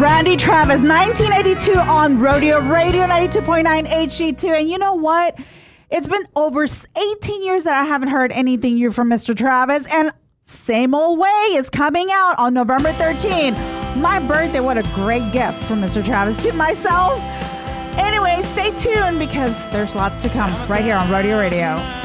Randy Travis, 1982 on Rodeo Radio 92.9 HD2. And you know what? It's been over 18 years that I haven't heard anything new from Mr. Travis. And Same Old Way is coming out on November 13th. My birthday, what a great gift from Mr. Travis to myself. Anyway, stay tuned because there's lots to come right here on Rodeo Radio.